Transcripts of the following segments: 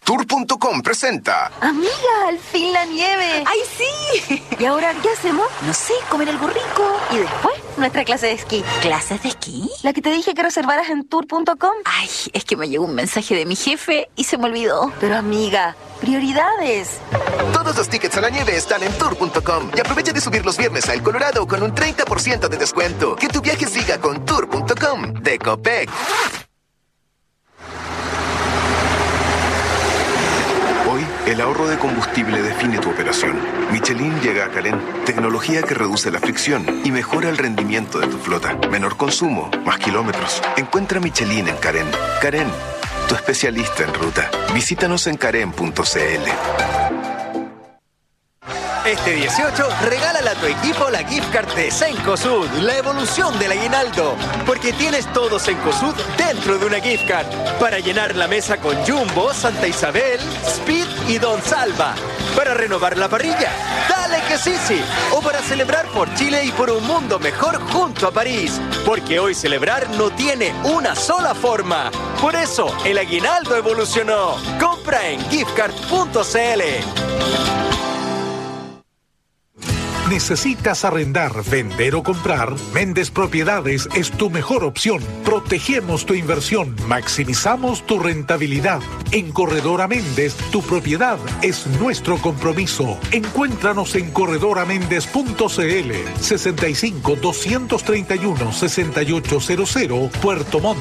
Tour.com presenta. Amiga, al fin la nieve. ¡Ay, sí! ¿Y ahora qué hacemos? No sé, comer algo rico. Y después, nuestra clase de esquí. ¿Clases de esquí? La que te dije que reservaras en Tour.com. Ay, es que me llegó un mensaje de mi jefe y se me olvidó. Pero amiga, prioridades. Todos los tickets a la nieve están en Tour.com. Y aprovecha de subir los viernes a El Colorado con un 30% de descuento. Que tu viaje siga con Tour.com de Copec. Hoy, el ahorro de combustible define tu operación. Michelin llega a Carén. Tecnología que reduce la fricción y mejora el rendimiento de tu flota. Menor consumo, más kilómetros. Encuentra Michelin en Carén. Carén, tu especialista en ruta. Visítanos en carén.cl. Este 18, regálale a tu equipo la gift card de Cencosud, la evolución del aguinaldo. Porque tienes todo Cencosud dentro de una gift card. Para llenar la mesa con Jumbo, Santa Isabel, Speed y Don Salva. Para renovar la parrilla, dale que sí, sí. O para celebrar por Chile y por un mundo mejor junto a París. Porque hoy celebrar no tiene una sola forma. Por eso, el aguinaldo evolucionó. Compra en giftcard.cl. ¿Necesitas arrendar, vender o comprar? Méndez Propiedades es tu mejor opción. Protegemos tu inversión, maximizamos tu rentabilidad. En Corredora Méndez, tu propiedad es nuestro compromiso. Encuéntranos en corredoramendez.cl 65 231 6800 Puerto Montt.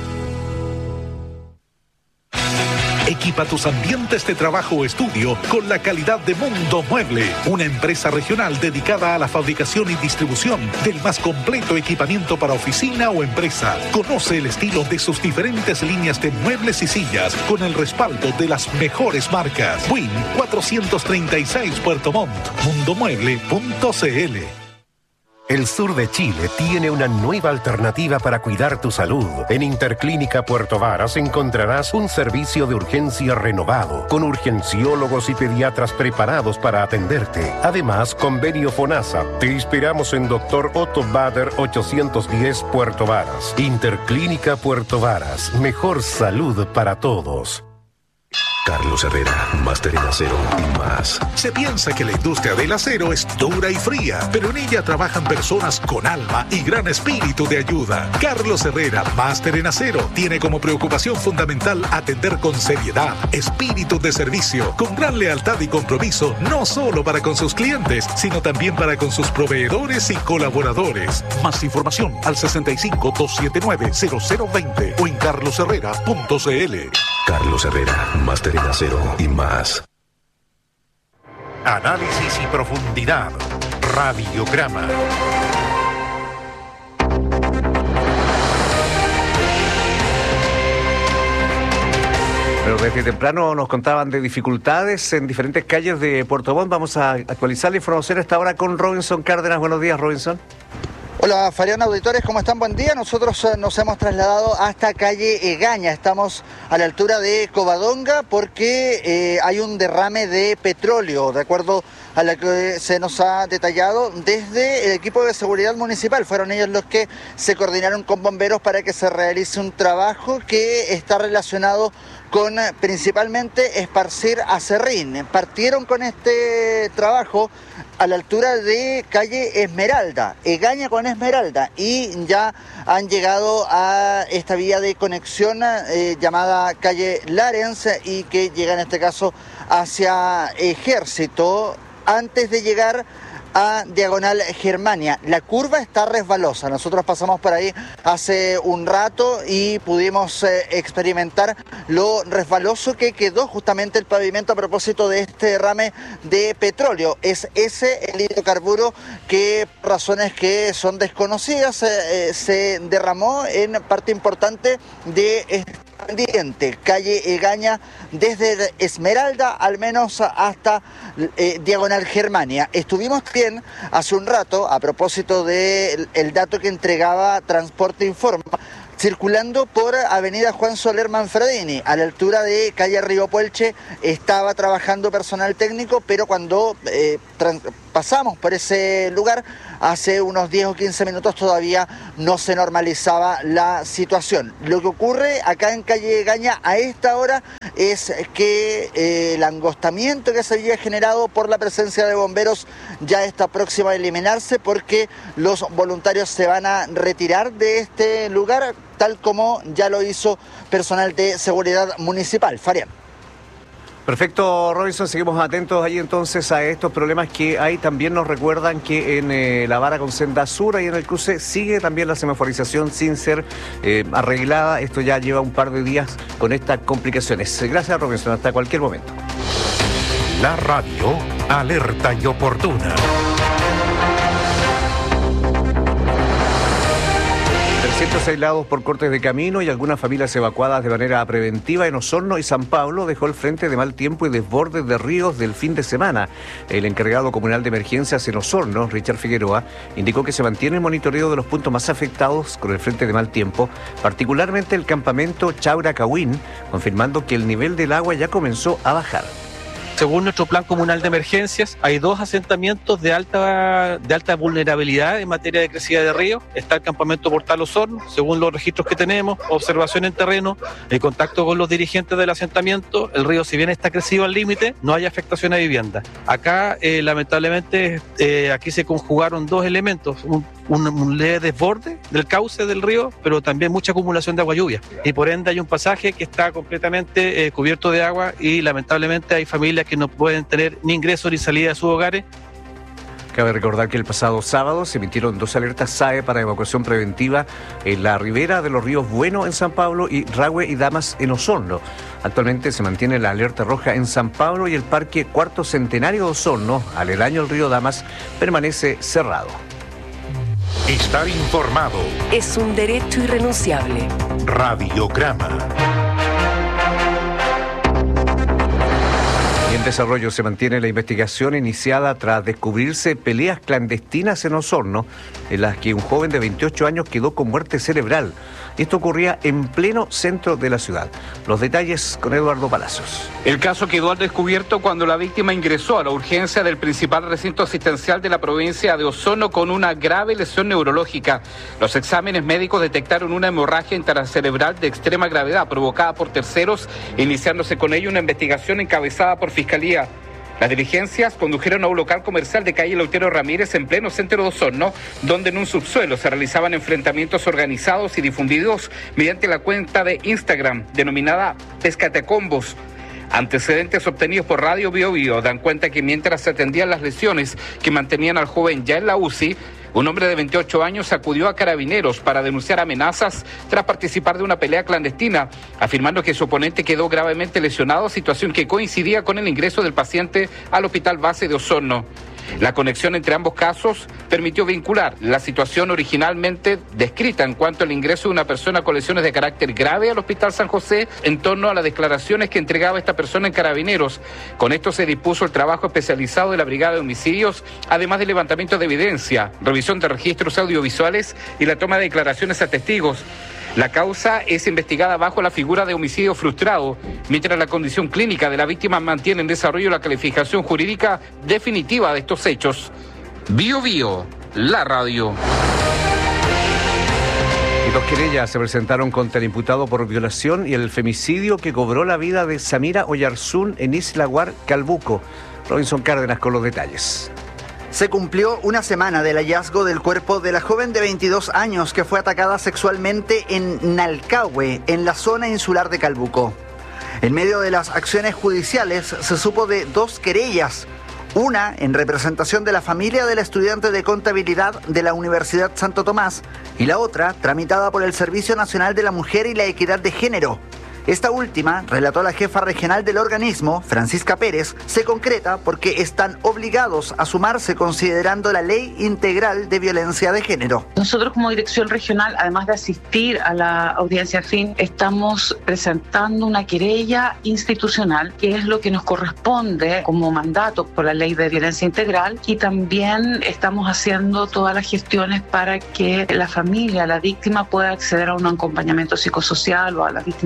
Equipa tus ambientes de trabajo o estudio con la calidad de Mundo Mueble, una empresa regional dedicada a la fabricación y distribución del más completo equipamiento para oficina o empresa. Conoce el estilo de sus diferentes líneas de muebles y sillas con el respaldo de las mejores marcas. Win 436 Puerto Montt, mundomueble.cl. El sur de Chile tiene una nueva alternativa para cuidar tu salud. En Interclínica Puerto Varas encontrarás un servicio de urgencia renovado, con urgenciólogos y pediatras preparados para atenderte. Además, convenio FONASA. Te esperamos en Dr. Otto Bader 810 Puerto Varas. Interclínica Puerto Varas. Mejor salud para todos. Carlos Herrera, máster en acero y más. Se piensa que la industria del acero es dura y fría, pero en ella trabajan personas con alma y gran espíritu de ayuda. Carlos Herrera, máster en acero, tiene como preocupación fundamental atender con seriedad, espíritu de servicio, con gran lealtad y compromiso, no solo para con sus clientes, sino también para con sus proveedores y colaboradores. Más información al 65-279-0020 o en carlosherrera.cl. Carlos Herrera, máster en acero y más. Análisis y profundidad. Radiograma. Pero desde temprano nos contaban de dificultades en diferentes calles de Puerto Montt. Vamos a actualizar la información a esta hora con Robinson Cárdenas. Buenos días, Robinson. Hola, Farión Auditores, ¿cómo están? Buen día. Nosotros nos hemos trasladado hasta calle Egaña. Estamos a la altura de Covadonga porque hay un derrame de petróleo, de acuerdo a lo que se nos ha detallado desde el equipo de seguridad municipal. Fueron ellos los que se coordinaron con bomberos para que se realice un trabajo que está relacionado con principalmente esparcir aserrín. Partieron con este trabajo a la altura de calle Esmeralda, Egaña con Esmeralda, y ya han llegado a esta vía de conexión llamada calle Larens y que llega en este caso hacia Ejército antes de llegar a Diagonal Germania. La curva está resbalosa. Nosotros pasamos por ahí hace un rato y pudimos experimentar lo resbaloso que quedó justamente el pavimento a propósito de este derrame de petróleo. Es ese el hidrocarburo que, por razones que son desconocidas, se derramó en parte importante de este ambiente, calle Egaña, desde Esmeralda al menos hasta Diagonal Germania. Estuvimos bien hace un rato, a propósito del dato que entregaba Transporte Informa, circulando por avenida Juan Soler Manfredini, a la altura de calle Río Puelche, estaba trabajando personal técnico, pero cuando pasamos por ese lugar, hace unos 10 o 15 minutos todavía no se normalizaba la situación. Lo que ocurre acá en calle Egaña a esta hora es que el angostamiento que se había generado por la presencia de bomberos ya está próximo a eliminarse, porque los voluntarios se van a retirar de este lugar, tal como ya lo hizo personal de seguridad municipal. Farian. Perfecto, Robinson, seguimos atentos ahí entonces a estos problemas que hay. También nos recuerdan que en la vara con senda sur y en el cruce sigue también la semaforización sin ser arreglada. Esto ya lleva un par de días con estas complicaciones. Gracias, Robinson, hasta cualquier momento. La radio alerta y oportuna. 300 aislados por cortes de camino y algunas familias evacuadas de manera preventiva en Osorno y San Pablo dejó el frente de mal tiempo y desbordes de ríos del fin de semana. El encargado comunal de emergencias en Osorno, Richard Figueroa, indicó que se mantiene el monitoreo de los puntos más afectados con el frente de mal tiempo, particularmente el campamento Chaura-Cahuín, confirmando que el nivel del agua ya comenzó a bajar. Según nuestro plan comunal de emergencias, hay 2 asentamientos de alta vulnerabilidad en materia de crecida de río. Está el campamento Portal Osorno, según los registros que tenemos, observación en terreno, el contacto con los dirigentes del asentamiento. El río, si bien está crecido al límite, no hay afectación a vivienda. Acá, lamentablemente, aquí se conjugaron 2 elementos, un leve desborde del cauce del río, pero también mucha acumulación de agua lluvia. Y por ende hay un pasaje que está completamente cubierto de agua y lamentablemente hay familias que no pueden tener ni ingreso ni salida de sus hogares. Cabe recordar que el pasado sábado se emitieron 2 alertas SAE para evacuación preventiva en la ribera de los ríos Bueno en San Pablo y Rahue y Damas en Osorno. Actualmente se mantiene la alerta roja en San Pablo y el Parque Cuarto Centenario de Osorno, aledaño al río Damas, permanece cerrado. Estar informado es un derecho irrenunciable. Radiograma. Y en desarrollo se mantiene la investigación iniciada tras descubrirse peleas clandestinas en Osorno, en las que un joven de 28 años quedó con muerte cerebral. Esto ocurría en pleno centro de la ciudad. Los detalles con Eduardo Palacios. El caso quedó al descubierto cuando la víctima ingresó a la urgencia del principal recinto asistencial de la provincia de Osorno con una grave lesión neurológica. Los exámenes médicos detectaron una hemorragia intracerebral de extrema gravedad provocada por terceros, iniciándose con ello una investigación encabezada por Fiscalía. Las diligencias condujeron a un local comercial de calle Lautero Ramírez en pleno centro de Osorno, donde en un subsuelo se realizaban enfrentamientos organizados y difundidos mediante la cuenta de Instagram denominada Pescatecombos. Antecedentes obtenidos por Radio Bio Bio dan cuenta que mientras se atendían las lesiones que mantenían al joven ya en la UCI, un hombre de 28 años acudió a Carabineros para denunciar amenazas tras participar de una pelea clandestina, afirmando que su oponente quedó gravemente lesionado, situación que coincidía con el ingreso del paciente al Hospital Base de Osorno. La conexión entre ambos casos permitió vincular la situación originalmente descrita en cuanto al ingreso de una persona con lesiones de carácter grave al Hospital San José en torno a las declaraciones que entregaba esta persona en Carabineros. Con esto se dispuso el trabajo especializado de la Brigada de Homicidios, además del levantamiento de evidencia, revisión de registros audiovisuales y la toma de declaraciones a testigos. La causa es investigada bajo la figura de homicidio frustrado, mientras la condición clínica de la víctima mantiene en desarrollo la calificación jurídica definitiva de estos hechos. Bio Bio, la radio. Y 2 querellas se presentaron contra el imputado por violación y el femicidio que cobró la vida de Samira Oyarzún en Islaguar, Calbuco. Robinson Cárdenas con los detalles. Se cumplió una semana del hallazgo del cuerpo de la joven de 22 años que fue atacada sexualmente en Nalcahue, en la zona insular de Calbuco. En medio de las acciones judiciales se supo de 2 querellas, una en representación de la familia del estudiante de contabilidad de la Universidad Santo Tomás y la otra tramitada por el Servicio Nacional de la Mujer y la Equidad de Género. Esta última, relató la jefa regional del organismo, Francisca Pérez, se concreta porque están obligados a sumarse considerando la Ley Integral de Violencia de Género. Nosotros como dirección regional, además de asistir a la audiencia fin, estamos presentando una querella institucional, que es lo que nos corresponde como mandato por la Ley de Violencia Integral, y también estamos haciendo todas las gestiones para que la familia, la víctima, pueda acceder a un acompañamiento psicosocial o a las distintas necesidades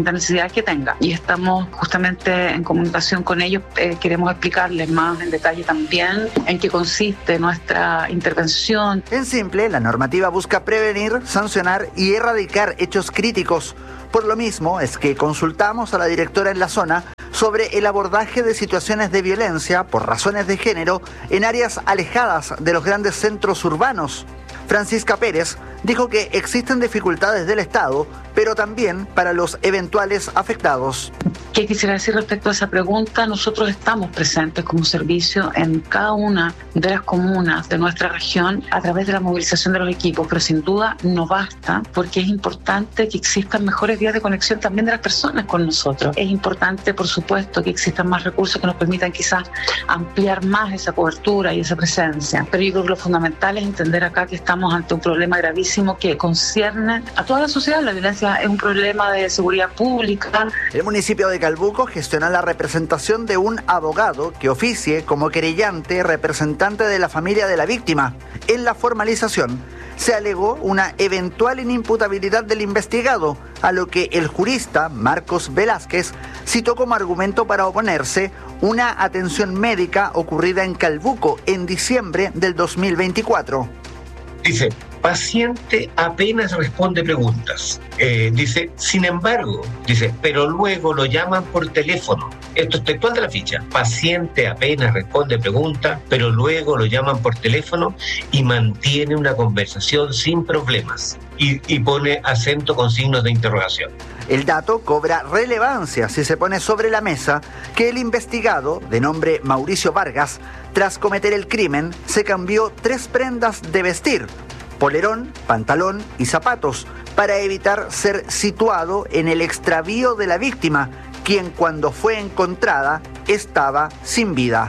necesidades que tenga. Y estamos justamente en comunicación con ellos. Queremos explicarles más en detalle también en qué consiste nuestra intervención. En simple, la normativa busca prevenir, sancionar y erradicar hechos críticos. Por lo mismo es que consultamos a la directora en la zona sobre el abordaje de situaciones de violencia por razones de género en áreas alejadas de los grandes centros urbanos. Francisca Pérez dijo que existen dificultades del Estado, pero también para los eventuales afectados. ¿Qué quisiera decir respecto a esa pregunta? Nosotros estamos presentes como servicio en cada una de las comunas de nuestra región a través de la movilización de los equipos, pero sin duda no basta, porque es importante que existan mejores vías de conexión también de las personas con nosotros. Es importante, por supuesto, que existan más recursos que nos permitan quizás ampliar más esa cobertura y esa presencia. Pero yo creo que lo fundamental es entender acá que estamos ante un problema gravísimo que concierne a toda la sociedad. La violencia es un problema de seguridad pública. El municipio de Calbuco gestiona la representación de un abogado que oficie como querellante representante de la familia de la víctima. En la formalización se alegó una eventual inimputabilidad del investigado, a lo que el jurista Marcos Velázquez citó como argumento para oponerse una atención médica ocurrida en Calbuco en diciembre del 2024. Dice, paciente apenas responde preguntas. Dice, sin embargo, pero luego lo llaman por teléfono. Esto es textual de la ficha. Paciente apenas responde preguntas, pero luego lo llaman por teléfono y mantiene una conversación sin problemas. Y pone acento con signos de interrogación. El dato cobra relevancia si se pone sobre la mesa que el investigado, de nombre Mauricio Vargas, tras cometer el crimen, se cambió 3 prendas de vestir: polerón, pantalón y zapatos, para evitar ser situado en el extravío de la víctima, quien cuando fue encontrada estaba sin vida.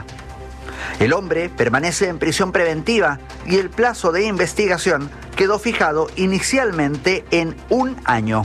El hombre permanece en prisión preventiva y el plazo de investigación quedó fijado inicialmente en 1 año.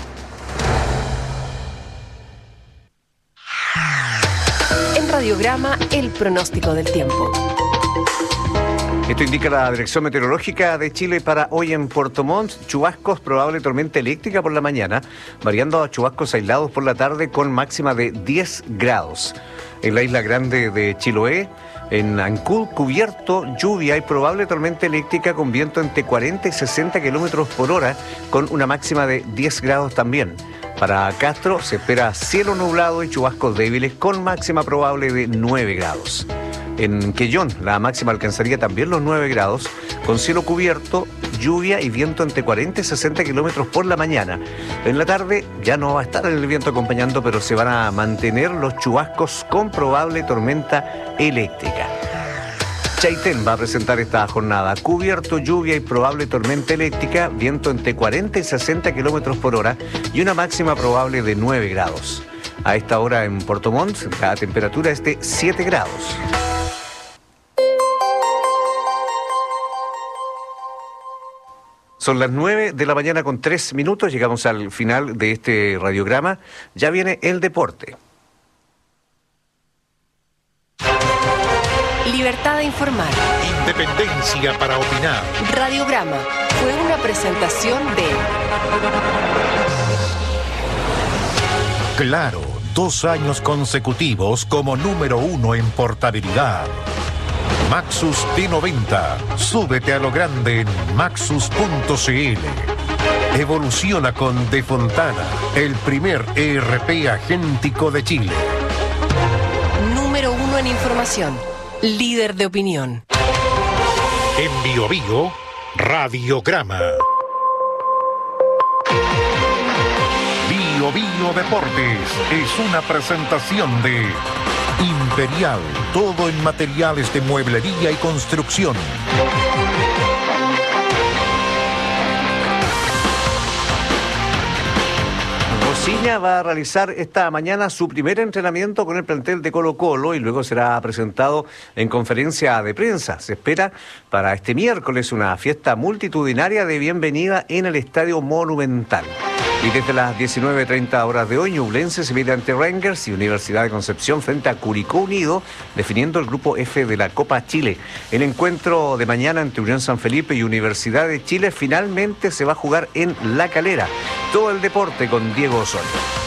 En Radiograma, el pronóstico del tiempo. Esto indica la Dirección Meteorológica de Chile para hoy en Puerto Montt. Chubascos, probable tormenta eléctrica por la mañana, variando a chubascos aislados por la tarde con máxima de 10 grados. En la isla grande de Chiloé, en Ancud, cubierto, lluvia y probable tormenta eléctrica con viento entre 40 y 60 kilómetros por hora, con una máxima de 10 grados también. Para Castro se espera cielo nublado y chubascos débiles con máxima probable de 9 grados. En Quellón, la máxima alcanzaría también los 9 grados, con cielo cubierto, lluvia y viento entre 40 y 60 kilómetros por la mañana. En la tarde ya no va a estar el viento acompañando, pero se van a mantener los chubascos con probable tormenta eléctrica. Chaitén va a presentar esta jornada: cubierto, lluvia y probable tormenta eléctrica, viento entre 40 y 60 kilómetros por hora y una máxima probable de 9 grados. A esta hora en Puerto Montt, la temperatura es de 7 grados. Son las 9 de la mañana con 3 minutos, llegamos al final de este radiograma. Ya viene el deporte. Libertad de informar. Independencia para opinar. Radiograma fue una presentación de... Claro, 2 años consecutivos como número 1 en portabilidad. Maxus T90. Súbete a lo grande en maxus.cl. Evoluciona con De Fontana, el primer ERP agéntico de Chile. Número 1 en información. Líder de opinión. En Bio Bio, Radiograma. Bio Bio Deportes es una presentación de Imperial, todo en materiales de mueblería y construcción. Rosiña va a realizar esta mañana su primer entrenamiento con el plantel de Colo-Colo y luego será presentado en conferencia de prensa. Se espera para este miércoles una fiesta multitudinaria de bienvenida en el Estadio Monumental. Y desde las 19:30 horas de hoy, Ñublense se mide ante Rangers y Universidad de Concepción frente a Curicó Unido, definiendo el grupo F de la Copa Chile. El encuentro de mañana entre Unión San Felipe y Universidad de Chile finalmente se va a jugar en La Calera. Todo el deporte con Diego Osorio.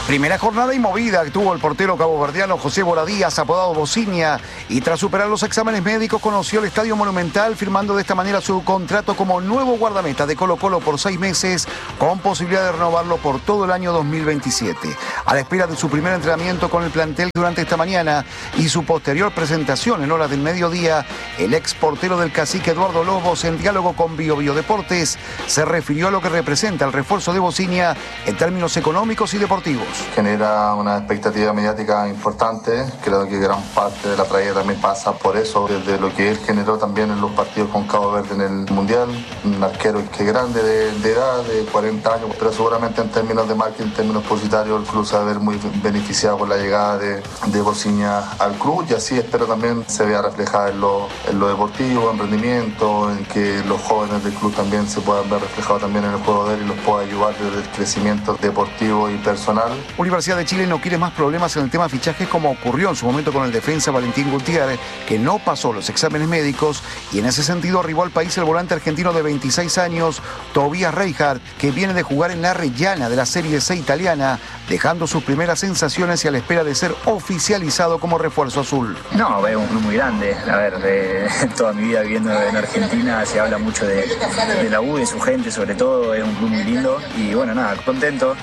Primera jornada y movida que tuvo el portero caboverdiano José Boradías, apodado Bociña, y tras superar los exámenes médicos conoció el Estadio Monumental, firmando de esta manera su contrato como nuevo guardameta de Colo-Colo por 6 meses, con posibilidad de renovarlo por todo el año 2027. A la espera de su primer entrenamiento con el plantel durante esta mañana y su posterior presentación en horas del mediodía, el ex portero del Cacique Eduardo Lobos, en diálogo con Bio Deportes, se refirió a lo que representa el refuerzo de Bociña en términos económicos y deportivos. Genera una expectativa mediática importante. Creo que gran parte de la playa también pasa por eso, desde lo que él generó también en los partidos con Cabo Verde en el Mundial. Un arquero que es grande de edad, de 40 años, pero seguramente en términos de marketing, en términos publicitarios, el club se va a ver muy beneficiado por la llegada de Bociña al club, y así espero también se vea reflejada en lo deportivo, en rendimiento, en que los jóvenes del club también se puedan ver reflejados también en el juego de él y los pueda ayudar desde el crecimiento deportivo y personal. Universidad de Chile no quiere más problemas en el tema fichajes, como ocurrió en su momento con el defensa Valentín Gutiérrez, que no pasó los exámenes médicos, y en ese sentido arribó al país el volante argentino de 26 años, Tobias Reinhardt, que viene de jugar en la Reggiana de la Serie C italiana, dejando sus primeras sensaciones y a la espera de ser oficializado como refuerzo azul. No, es un club muy grande. A ver, toda mi vida viviendo en Argentina se habla mucho de la U, de su gente sobre todo, es un club muy lindo y bueno, nada, contento.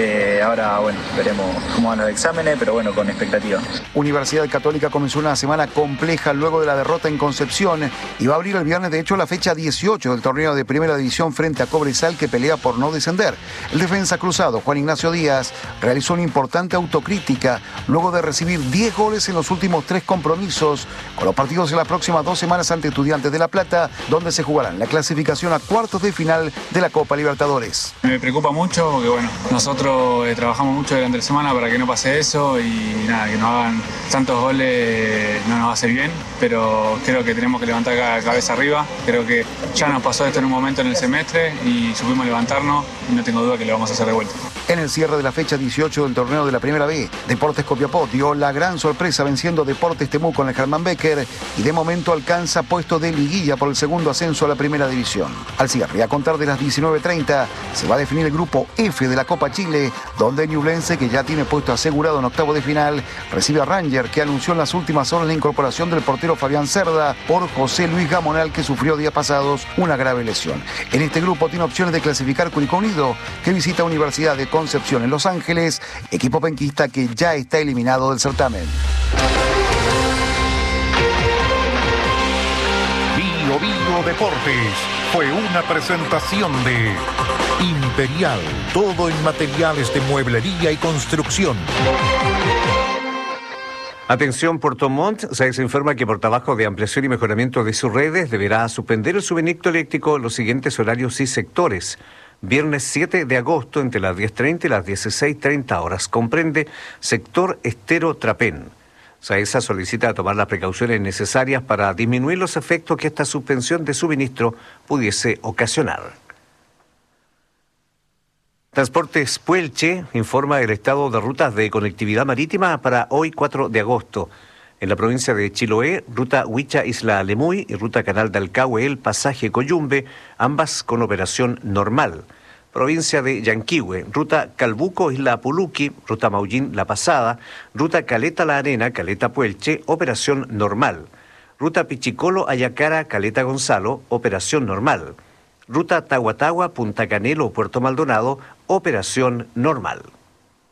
Ahora, bueno, veremos cómo van los exámenes, pero bueno, con expectativa. Universidad Católica comenzó una semana compleja luego de la derrota en Concepción y va a abrir el viernes, de hecho, la fecha 18 del torneo de Primera División frente a Cobresal, que pelea por no descender. El defensa cruzado, Juan Ignacio Díaz, realizó una importante autocrítica luego de recibir 10 goles en los últimos 3 compromisos, con los partidos en las próximas 2 semanas ante Estudiantes de La Plata, donde se jugarán la clasificación a cuartos de final de la Copa Libertadores. Me preocupa mucho porque, bueno, nosotros trabajamos mucho durante la semana para que no pase eso y nada, que no hagan tantos goles no nos va a hacer bien, pero creo que tenemos que levantar la cabeza arriba. Creo que ya nos pasó esto en un momento en el semestre y supimos levantarnos y no tengo duda que lo vamos a hacer de vuelta. En el cierre de la fecha 18 del torneo de la Primera B, Deportes Copiapó dio la gran sorpresa venciendo Deportes Temuco con el Germán Becker y de momento alcanza puesto de liguilla por el segundo ascenso a la Primera División. Al cierre, y a contar de las 19:30, se va a definir el grupo F de la Copa Chile, donde Ñublense, que ya tiene puesto asegurado en octavo de final, recibe a Ranger, que anunció en las últimas horas la incorporación del portero Fabián Cerda por José Luis Gamonal, que sufrió días pasados una grave lesión. En este grupo tiene opciones de clasificar Curicó Unido, que visita Universidad de Concepción en Los Ángeles, equipo penquista que ya está eliminado del certamen. Bio Deportes fue una presentación de Imperial, todo en materiales de mueblería y construcción. Atención, Puerto Montt, se informa que por trabajo de ampliación y mejoramiento de sus redes deberá suspender el suministro eléctrico en los siguientes horarios y sectores. Viernes 7 de agosto entre las 10:30 y las 16:30 horas. Comprende sector Estero Trapén. SAESA solicita tomar las precauciones necesarias para disminuir los efectos que esta suspensión de suministro pudiese ocasionar. Transportes Puelche informa el estado de rutas de conectividad marítima para hoy 4 de agosto. En la provincia de Chiloé, ruta Huicha-Isla Lemuy y ruta Canal de Alcahue, el pasaje Coyumbe, ambas con operación normal. Provincia de Yanquihue, ruta Calbuco-Isla Puluqui, ruta Maullín-La Pasada, ruta Caleta-La Arena, Caleta-Puelche, operación normal. Ruta Pichicolo-Ayacara, Caleta-Gonzalo, operación normal. Ruta Tahuatahua, Punta Canelo, Puerto Maldonado, operación normal.